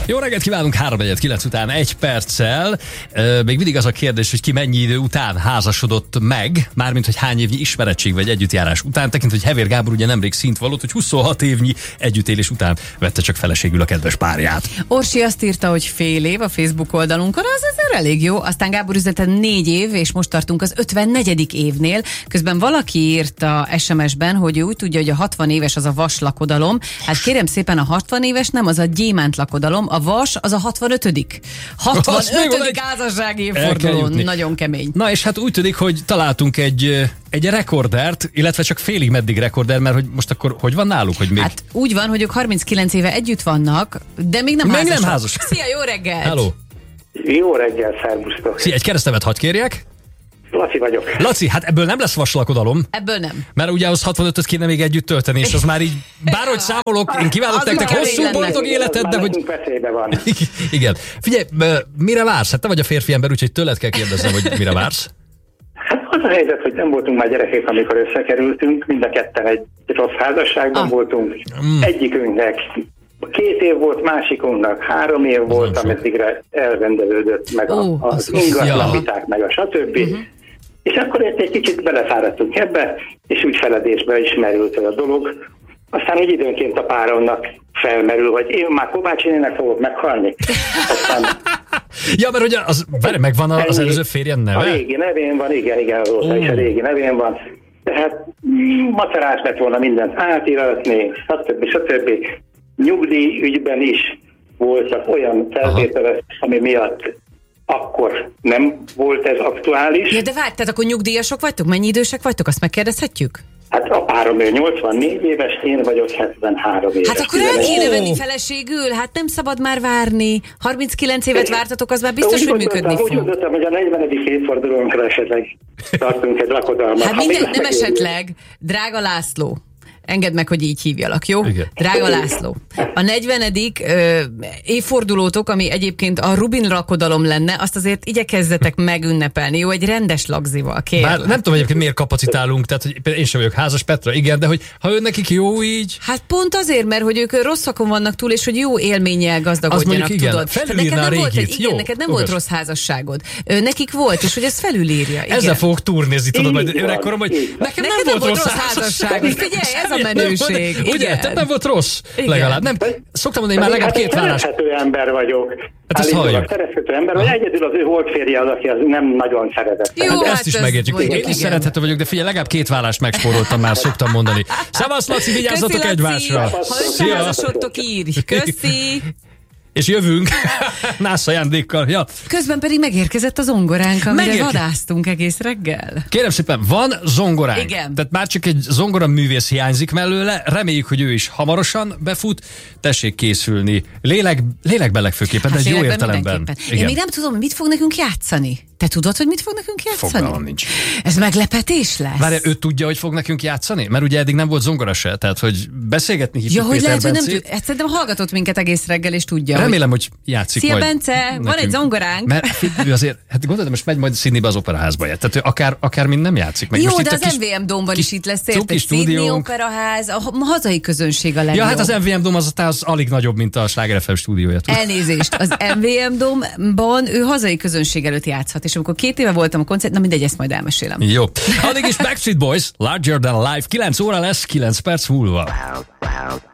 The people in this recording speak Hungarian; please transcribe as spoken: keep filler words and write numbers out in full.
Jó reggelt kívánunk, három negyven kilenc után egy perccel. Még mindig az a kérdés, hogy ki mennyi idő után házasodott meg, mármint, hogy hány évnyi ismerettség vagy együttjárás után, tekintve, hogy Hevér Gábor ugye nemrég szint vallott, hogy huszonhat évnyi együttélés után vette csak feleségül a kedves párját. Orsi azt írta, hogy fél év a Facebook oldalunkon, az azért elég jó. Aztán Gábor üzleten négy év, és most tartunk az ötvennegyedik évnél. Közben valaki írta es em es-ben, hogy ő úgy tudja, hogy a hatvan éves az a vas lakodalom. Hát kérem szépen, a hatvan éves nem az a gyémánt lakodalom, a vas az a hatvanötödik hatvanötödik házassági évforduló. Nagyon kemény. Na és hát úgy tűnik, hogy találtunk egy, egy rekordert, illetve csak félig meddig rekorder, mert hogy most akkor hogy van náluk, hogy még... Hát úgy van, hogy ők harminckilenc éve együtt vannak, de még nem még házasok. nem házas. Szia, jó reggelt! Hello! Jó reggel, szervusztok! Szia, egy keresztnevet hadd kérjek? Laci vagyok. Laci, hát ebből nem lesz vaslakodalom. Ebből nem. Mert ugye az hatvanötöt kéne még együtt tölteni, és az már így, bárhogy számolok, én kívánok Az nektek már hosszú, elég lenne. boldog életet, de hogy... veszélybe van. Igen. Figyelj, mire vársz? Hát te vagy a férfi ember, úgyhogy tőled kell kérdeznem, hogy mire vársz. Hát az a helyzet, hogy nem voltunk már gyerekek, amikor összekerültünk, mind a ketten egy rossz házasságban Ah. voltunk. Mm. Egyikünknek két év volt, másikunknak három év volt, ameddigre elrendelődött meg Ó, a, az ingatlanviták, meg a stb. Uh-huh. És akkor egy kicsit belefáradtunk ebbe, és úgy feledésbe is merült el a dolog. Aztán úgy időnként a páromnak felmerül, hogy én már Kovács Énének fogok meghalni. Aztán Ja, mert ugye az, várj, megvan az előző férjen neve? a régi nevén van, igen, igen, azóta is a régi nevén van. Tehát mm, macerás lett volna mindent átíratni, stb. stb. Nyugdíjügyben is voltak olyan feltételek, ami miatt akkor nem volt ez aktuális. Ja, de várj, tehát akkor nyugdíjasok vagytok? Mennyi idősek vagytok? Azt megkérdezhetjük? Hát a párom ő nyolcvannégy éves, én vagyok hetvenhárom éves. Hát akkor el kéne venni feleségül, hát nem szabad már várni. harminckilenc évet vártatok, az már biztos, úgy hogy gondoltam, működni úgy fog. gondoltam, hogy a negyvenedik évfordulónkra esetleg tartunk egy lakodalmat. Hát Ha még minden, azt nem megérjük. esetleg. Drága László. Engedd meg, hogy így hívjalak, jó? Igen. Drága László. A negyvenedik ö, évfordulótok, ami egyébként a Rubin lakodalom lenne, azt azért igyekezzetek megünnepelni, jó? Egy rendes lagzival, kérlek. Bár nem tudom egyébként miért kapacitálunk, tehát hogy például én sem vagyok házas, Petra, igen, de hogy ha ő nekik jó így... Hát pont azért, mert hogy ők rosszakon vannak túl, és hogy jó élménnyel gazdagodjanak, mondjuk igen, tudod. felülírná neked nem a volt, régit. egy, igen, Jó, neked nem jogos. volt rossz házasságod. Ö, nekik volt, és hogy ezt felülírja. Igen. Ezzel fogok turnézni, tudod, Így majd van, öregkorom, hogy így van. nekem Neked nem volt rossz házasságod. Figyelj, ez a menőség. Ugye? Igen. Tehát nem volt rossz. Igen. Legalább. Nem, szoktam mondani, már legalább két vállás. Szerethető ember vagyok. Hát ezt Állítólag halljuk. Szerethető ember, vagy egyedül az ő volt férje az, aki az nem nagyon szeretett. Jó, Hát hát ezt is ez megértjük. mondjuk, Én is igen. szerethető vagyok, de figyelj, legalább két vállást megspóroltam már, szoktam mondani. Szevasz, Laci, vigyázzatok Köszi, egymásra. Laci. Ha Szia. összeházasodtok, írj. Köszi. És jövünk nász ajándékkal. Ja. Közben pedig megérkezett a zongoránk, amire Megérke- vadásztunk egész reggel. Kérem szépen, van zongoránk. Igen. Tehát már csak egy zongora művész hiányzik mellőle. Reméljük, hogy ő is hamarosan befut. Tessék készülni. Lélek, lélekben legfőképpen, de egy jó lélekben értelemben. mindenképpen. Én még nem tudom, mit fog nekünk játszani. Te tudod, hogy mit fog nekünk játszani? Fogalmam nincs. Ez meglepetés lesz? Várj, ő tudja, hogy fog nekünk játszani? Mert ugye eddig nem volt zongora se, tehát hogy beszélgetni hívjuk Ja, hogy Péter lehet, hogy nem Bencét. tud. Ezt szerintem hallgatott minket egész reggel, és tudja. Remélem, hogy játszik Szia, majd. Bence, van nekünk. egy zongoránk. Mert ő azért, hát gondolod, most megy majd Sydneybe az operaházba. Tehát ő akár, akár mind nem játszik. Meg Jó, most de itt a az kis- em vé em Dome-ban is itt lesz, cuki érted? Sydney stúdiónk. Operaház, a ha- hazai közönség a legjobb. Ja, hát az em vé em Dome az, az alig nagyobb, mint a Sláger ef em stúdiója. tudod? Elnézést, az em vé em Dome-ban ő hazai közönség előtt játszhat, és amikor két éve voltam a koncert, na mindegy, ezt majd elmesélem. Jó. Addig is Backstreet Boys, Larger Than Life, kilenc óra lesz, kilenc perc múlva.